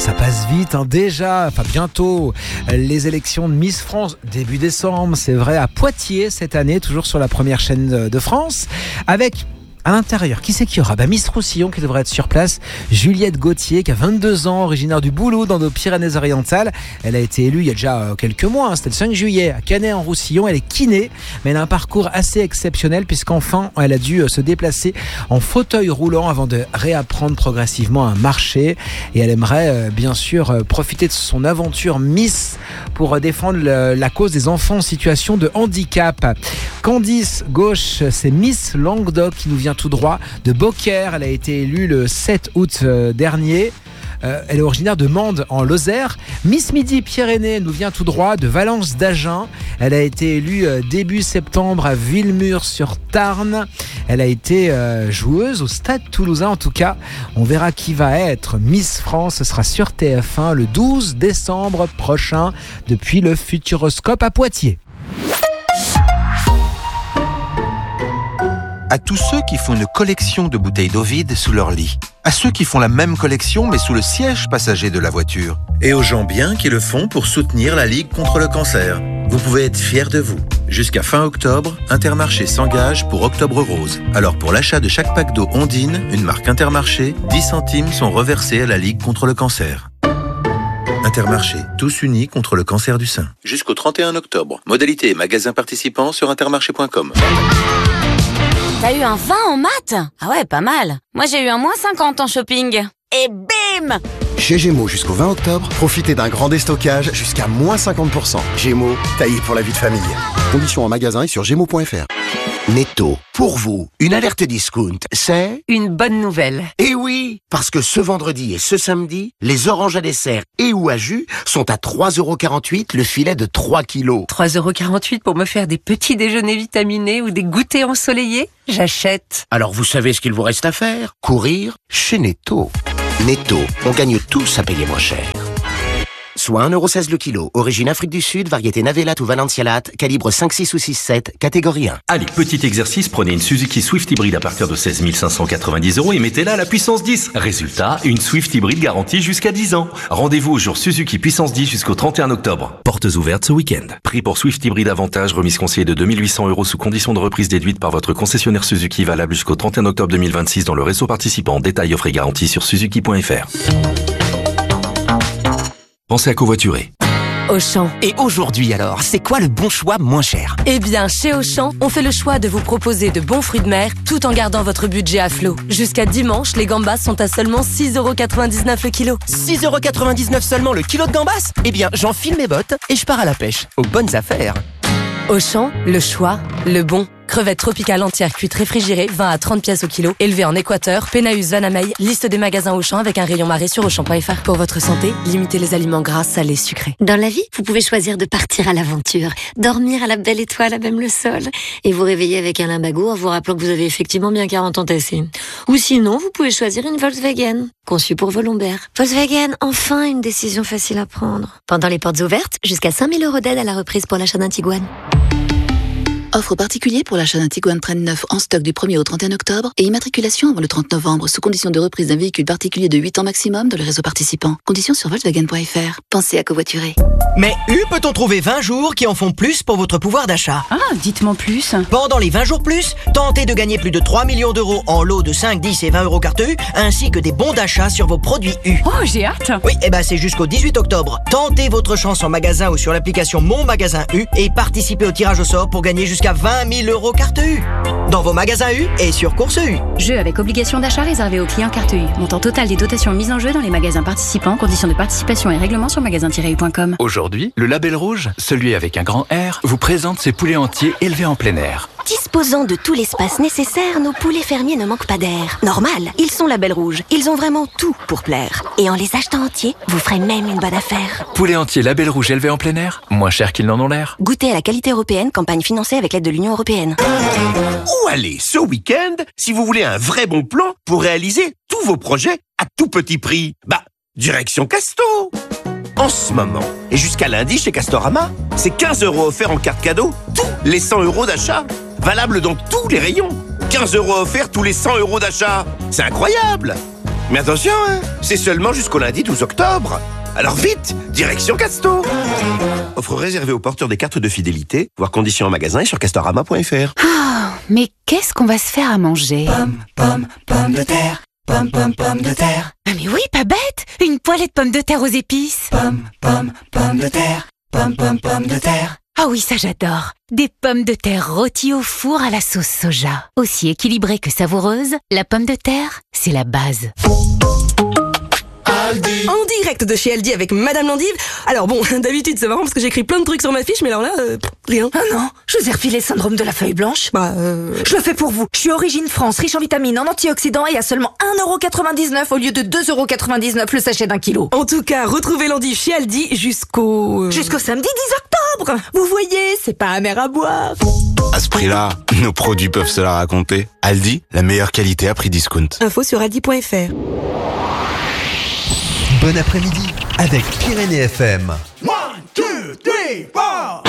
Ça passe vite, déjà, bientôt, les élections de Miss France, début décembre, c'est vrai, à Poitiers cette année, toujours sur la première chaîne de France, avec... à l'intérieur, qui c'est qu'il y aura ? Miss Roussillon qui devrait être sur place, Juliette Gauthier qui a 22 ans, originaire du Boulot dans nos Pyrénées-Orientales. Elle a été élue il y a déjà quelques mois, c'était le 5 juillet à Canet-en-Roussillon. Elle est kiné, mais elle a un parcours assez exceptionnel puisqu'enfin elle a dû se déplacer en fauteuil roulant avant de réapprendre progressivement à marcher. Et elle aimerait bien sûr profiter de son aventure Miss pour défendre la cause des enfants en situation de handicap. Candice Gauche, c'est Miss Languedoc qui nous vient tout droit de Beaucaire. Elle a été élue le 7 août dernier. Elle est originaire de Mende en Lozère. Miss Midi-Pyrénées nous vient tout droit de Valence d'Agen. Elle a été élue début septembre à Villemur-sur-Tarn. Elle a été joueuse au Stade Toulousain. En tout cas, on verra qui va être Miss France. Ce sera sur TF1 le 12 décembre prochain depuis le Futuroscope à Poitiers. À tous ceux qui font une collection de bouteilles d'eau vide sous leur lit. À ceux qui font la même collection mais sous le siège passager de la voiture. Et aux gens bien qui le font pour soutenir la Ligue contre le cancer. Vous pouvez être fiers de vous. Jusqu'à fin octobre, Intermarché s'engage pour Octobre Rose. Alors pour l'achat de chaque pack d'eau Ondine, une marque Intermarché, 10 centimes sont reversés à la Ligue contre le cancer. Intermarché, tous unis contre le cancer du sein. Jusqu'au 31 octobre. Modalité et magasins participants sur intermarché.com. T'as eu un 20 en maths ? Ah ouais, pas mal. Moi, j'ai eu un -50 en shopping. Et bim ! Chez Gémeaux, jusqu'au 20 octobre, profitez d'un grand déstockage jusqu'à -50%. Gémeaux, taillé pour la vie de famille. Conditions en magasin et sur gémeaux.fr. Netto, pour vous, une alerte discount, c'est... une bonne nouvelle. Eh oui, parce que ce vendredi et ce samedi, les oranges à dessert et ou à jus sont à 3,48€ le filet de 3 kilos. 3,48€ pour me faire des petits déjeuners vitaminés ou des goûters ensoleillés ? J'achète. Alors vous savez ce qu'il vous reste à faire ? Courir chez Netto. Netto, on gagne tous à payer moins cher. Soit 1,16€ le kilo, origine Afrique du Sud, variété Navelate ou Valencialate, calibre 5, 6 ou 6, 7, catégorie 1. Allez, petit exercice, prenez une Suzuki Swift hybride à partir de 16 590€ et mettez-la à la puissance 10. Résultat, une Swift hybride garantie jusqu'à 10 ans. Rendez-vous au jour Suzuki puissance 10 jusqu'au 31 octobre. Portes ouvertes ce week-end. Prix pour Swift hybride avantage, remise conseillée de 2 800€ sous condition de reprise déduite par votre concessionnaire Suzuki, valable jusqu'au 31 octobre 2026 dans le réseau participant. Détails offres et garanties sur suzuki.fr. Pensez à covoiturer. Auchan. Et aujourd'hui alors, c'est quoi le bon choix moins cher ? Eh bien, chez Auchan, on fait le choix de vous proposer de bons fruits de mer tout en gardant votre budget à flot. Jusqu'à dimanche, les gambas sont à seulement 6,99€ le kilo. 6,99€ seulement le kilo de gambas ? Eh bien, j'enfile mes bottes et je pars à la pêche. Aux bonnes affaires. Auchan, le choix, le bon. Crevettes tropicales entières cuites réfrigérées, 20 à 30 pièces au kilo, élevées en Équateur, Pénaus, Vanamey. Liste des magasins Auchan avec un rayon marée sur Auchan.fr. Pour votre santé, limitez les aliments gras, salés, sucrés. Dans la vie, vous pouvez choisir de partir à l'aventure, dormir à la belle étoile à même le sol, et vous réveiller avec un limbago en vous rappelant que vous avez effectivement bien 40 ans tassés. Ou sinon, vous pouvez choisir une Volkswagen, conçue pour vos lombaires. Volkswagen, enfin une décision facile à prendre. Pendant les portes ouvertes, jusqu'à 5 000 € d'aide à la reprise pour l'achat d'un Tiguan. Offre particulière pour l'achat d'un Tiguan Trail 9 en stock du 1er au 31 octobre et immatriculation avant le 30 novembre sous condition de reprise d'un véhicule particulier de 8 ans maximum dans le réseau participant. Conditions sur Volkswagen.fr. Pensez à covoiturer. Mais peut-on trouver 20 jours qui en font plus pour votre pouvoir d'achat ? Ah, dites-moi plus. Pendant les 20 jours plus, tentez de gagner plus de 3 millions d'euros en lots de 5, 10 et 20€ carte U, ainsi que des bons d'achat sur vos produits U. Oh, j'ai hâte. Oui, c'est jusqu'au 18 octobre. Tentez votre chance en magasin ou sur l'application Mon Magasin U et participez au tirage au sort pour gagner jusqu'à 20 000€ carte U. Dans vos magasins U et sur Course U. Jeu avec obligation d'achat réservé aux clients carte U. Montant total des dotations mises en jeu dans les magasins participants. Conditions de participation et règlements sur magasin-u.com. Aujourd'hui, le Label Rouge, celui avec un grand R, vous présente ses poulets entiers élevés en plein air. Disposant de tout l'espace nécessaire, nos poulets fermiers ne manquent pas d'air. Normal, ils sont Label Rouge. Ils ont vraiment tout pour plaire. Et en les achetant entiers, vous ferez même une bonne affaire. Poulets entiers Label Rouge élevés en plein air, moins cher qu'ils n'en ont l'air. Goûtez à la qualité européenne, campagne financée avec l'aide de l'Union européenne. Où aller ce week-end si vous voulez un vrai bon plan pour réaliser tous vos projets à tout petit prix ? Direction Casto. En ce moment, et jusqu'à lundi chez Castorama, c'est 15€ offerts en carte cadeau, tous les 100€ d'achat. Valable dans tous les rayons. 15€ offerts tous les 100€ d'achat. C'est incroyable. Mais attention, hein, c'est seulement jusqu'au lundi 12 octobre. Alors vite, direction Casto. Offre réservée aux porteurs des cartes de fidélité. Voir conditions en magasin et sur castorama.fr. Ah, mais qu'est-ce qu'on va se faire à manger? Pommes de terre. Pommes de terre. Ah mais oui, pas bête. Une poêlée de pommes de terre aux épices. Pommes de terre. Pommes de terre. Ah oui, ça j'adore. Des pommes de terre rôties au four à la sauce soja. Aussi équilibrée que savoureuse, la pomme de terre, c'est la base. Aldi. En direct de chez Aldi avec Madame Landive. Alors bon, d'habitude c'est marrant parce que j'écris plein de trucs sur ma fiche, mais alors là, rien. Ah non, je vous ai refilé le syndrome de la feuille blanche. Je le fais pour vous. Je suis Origine France, riche en vitamines, en antioxydants et à seulement 1,99€ au lieu de 2,99€ le sachet d'1 kilo. En tout cas, retrouvez Landive chez Aldi jusqu'au samedi 10 octobre. Vous voyez, c'est pas amer à boire. À ce prix-là, nos produits peuvent se la raconter. Aldi, la meilleure qualité à prix discount. Info sur aldi.fr. Bon après-midi avec Pyrénées FM. 1, 2, 3, 4.